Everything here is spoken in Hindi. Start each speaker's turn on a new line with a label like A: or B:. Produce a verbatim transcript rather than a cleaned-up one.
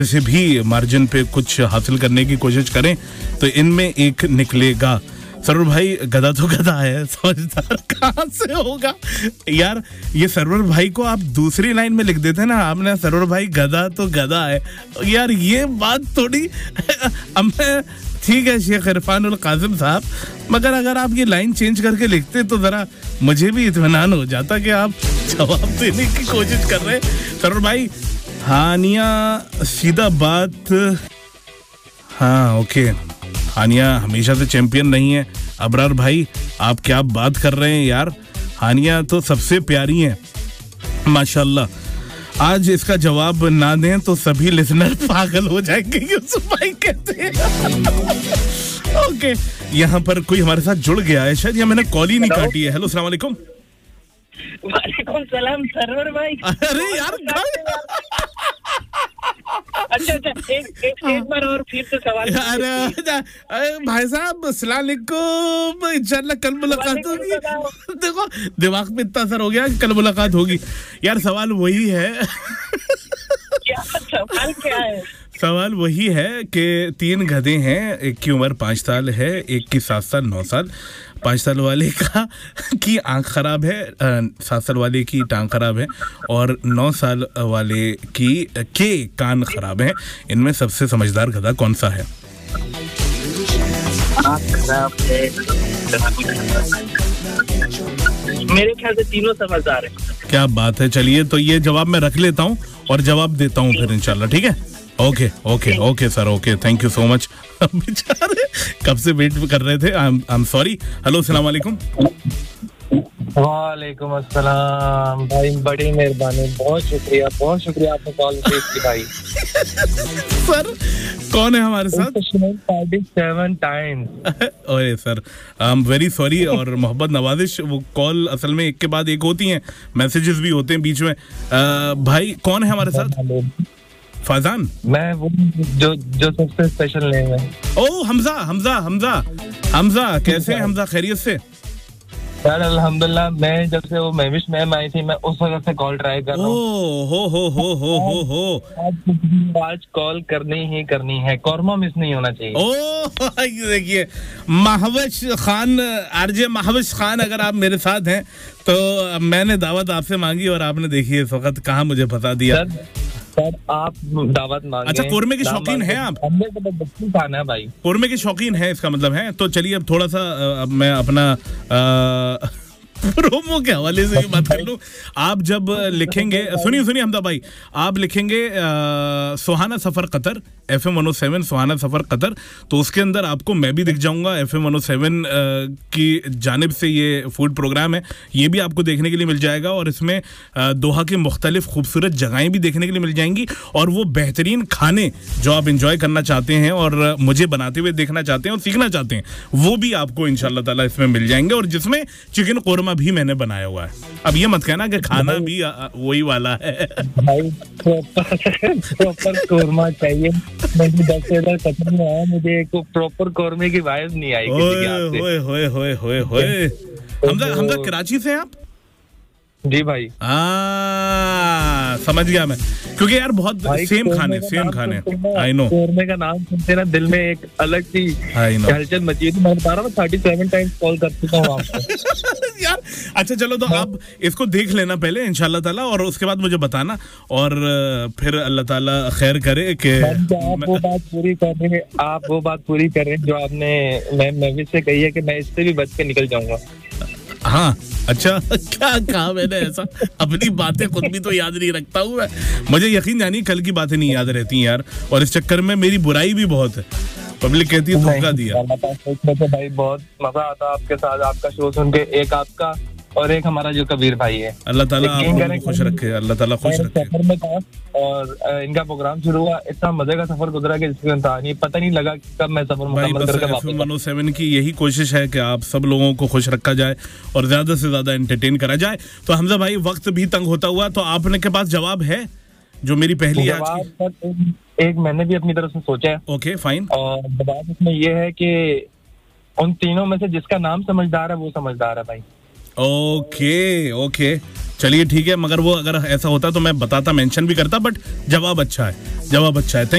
A: से भी मार्जिन पे कुछ हासिल करने की कोशिश करें तो इनमें एक निकलेगा। सरवर भाई गधा तो गधा है, समझदार कहाँ से होगा यार। ये सरवर भाई को आप दूसरी लाइन में लिख देते ना, आपने सरवर भाई गधा तो गधा है यार, ये बात थोड़ी अब मैं ठीक है शेख इरफान उल कासिम साहब, मगर अगर आप ये लाइन चेंज करके लिखते तो जरा मुझे भी इत्मीनान हो जाता कि आप जवाब देने की कोशिश कर रहे हैं। सरवर भाई हानिया सीधा बात, हाँ ओके, हानिया हमेशा से चैंपियन नहीं है। अबरार भाई आप क्या बात कर रहे हैं यार, हानिया तो सबसे प्यारी हैं माशाल्लाह। आज इसका जवाब ना दें तो सभी लिसनर पागल हो जाएंगे, यूसुफ भाई कहते हैं। ओके, यहाँ पर कोई हमारे साथ जुड़ गया है शायद, या मैंने कॉल ही नहीं काटी है। हेलो अस्सलाम वालेकुम।
B: वालेकुम सलाम सरवर भाई।
A: अरे यार
B: अच्छा अच्छा एक, एक, एक बार और फिर से सवाल।
A: अरे भाई साहब अस्सलाम वालेकुम, इंशाल्लाह कल मुलाकात होगी। देखो दिमाग में इतना असर हो गया कि कल मुलाकात होगी यार। सवाल वही है
B: क्या सवाल क्या है?
A: सवाल वही है कि तीन गधे हैं, एक की उम्र पाँच साल है, एक की सात साल नौ साल। पाँच साल वाले का की आंख खराब है, सात साल वाले की टांग खराब है और नौ साल वाले की के कान खराब है। इनमें सबसे समझदार गधा कौन सा है?
B: आंख खराब है, मेरे ख्याल से तीनों समझदार है।
A: क्या बात है, चलिए तो ये जवाब मैं रख लेता हूँ और जवाब देता हूँ फिर इंशाल्लाह, ठीक है? Okay okay okay sir, okay thank you so much. बेचारे कब से वेट कर रहे थे, आई एम सॉरी। हेलो अस्सलाम वालेकुम।
C: वालेकुम अस्सलाम भाई, बड़ी मेहरबानी, बहुत शुक्रिया बहुत शुक्रिया आपने कॉल की भाई।
A: सर कौन है हमारे साथ?
C: Seven times.
A: ओए sir I am very sorry, और मोहब्बत नवाजिश, वो कॉल असल में एक के बाद एक होती हैं, मैसेजेस भी होते हैं बीच में। आ, भाई कौन है हमारे साथ? फैजान।
C: मैं वो जो जो सबसे स्पेशल नेम है।
A: ओ हमजा हमजा हमजा हमजा कैसे हैं हमजा, खैरियत से?
C: यार अल्हम्दुलिल्लाह, मैं जब से वो महविश मैम आई थी मैं उस वक्त से कॉल ट्राई कर रहा हूँ।
A: ओ हो हो हो हो हो हो
C: आज आज कॉल करनी ही करनी है, कौरमा मिस नहीं होना चाहिए।
A: ओ देखिए महविश खान, आरजे महविश खान, अगर आप मेरे साथ हैं तो मैंने दावत आपसे मांगी और आपने देखिए इस वक्त कहाँ मुझे बता दिया।
C: सर आप दावत मांगे।
A: अच्छा कोरमे के शौकीन हैं आप?
C: हमने तो बच्ची खाना है भाई।
A: कोरमे के शौकीन हैं इसका मतलब है। तो चलिए अब थोड़ा सा अब मैं अपना आ, प्रोमो के हवाले से भी बात कर लूं। आप जब लिखेंगे, सुनिए सुनिए हमदा भाई, आप लिखेंगे सुहाना सफर Qatar F M one O seven सुहाना सफर कतर, तो उसके अंदर आपको मैं भी दिख जाऊंगा। F M one O seven की जानिब से ये फूड प्रोग्राम है, ये भी आपको देखने के लिए मिल जाएगा और इसमें दोहा की मुख्तलिफ खूबसूरत जगहें भी देखने के लिए मिल जाएंगी और वो बेहतरीन खाने जो आप इंजॉय करना चाहते हैं और मुझे बनाते हुए देखना चाहते हैं और सीखना चाहते हैं, वो भी आपको इंशाल्लाह ताला इसमें मिल जाएंगे। और जिसमें चिकन कोरमा भी मैंने बनाया हुआ है। अब ये मत कहना कि खाना भी वही वाला है
C: भाई, प्रॉपर कोरमा चाहिए। मुझे दस से दस कतर में आया, मुझे एक प्रॉपर कोरमे की वाइब नहीं आई किसी के हाथ से।
A: होए होए होए होए होए। हमजा हमजा कराची से हैं आप?
C: जी भाई।
A: आ, समझ गया मैं, क्योंकि यार बहुत सेम खाने सेम खाने आई नो।
C: कोरमे का नाम सुनते ना दिल में एक अलग सी हलचल मची है। मैं बता रहा हूँ थर्टी सेवन टाइम्स कॉल कर चुका हूँ आपको
A: यार। अच्छा चलो तो आप इसको देख लेना पहले इंशाल्लाह ताला और उसके बाद मुझे बताना और फिर अल्लाह ताला खैर करे कि
C: आप वो बात पूरी कर रहे हैं आप वो बात पूरी कर रहे हैं जो आपने मैं महविश से कही है कि मैं इससे भी बच के निकल जाऊंगा।
A: हाँ अच्छा क्या कहा मैंने ऐसा? अपनी बातें खुद भी तो याद नहीं रखता हूँ मैं, मुझे यकीन जानिए कल की बातें नहीं याद रहती यार, और इस चक्कर में मेरी बुराई भी बहुत है। पब्लिक कहती है धोखा दिया।
C: भाई बहुत मजा आता आपके साथ, आपका शो सुन के, एक आपका और एक हमारा जो कबीर भाई है।
A: अल्लाह ताला आपको खुश रखे, अल्लाह ताला खुश रखे।
C: सफर में था और इनका प्रोग्राम शुरू हुआ, इतना मजे का सफर गुजरा कि जिसका नहीं पता नहीं लगा कब मैं सफर मुकम्मल करके वापस।
A: वन ओ सेवन की यही कोशिश है कि आप सब लोगों को खुश रखा जाए और ज्यादा से ज्यादा एंटरटेन करा जाए। तो हमजा भाई वक्त भी तंग होता हुआ, तो आपने के पास जवाब है जो मेरी पहली आज की?
C: एक मैंने भी अपनी तरफ से सोचा है।
A: Okay fine.
C: और जवाब इसमें ये है कि उन तीनों में से जिसका नाम समझदार है वो समझदार है भाई।
A: ओके ओके चलिए ठीक है, मगर वो अगर ऐसा होता तो मैं बताता, मेंशन भी करता, बट जवाब अच्छा है, जवाब अच्छा है।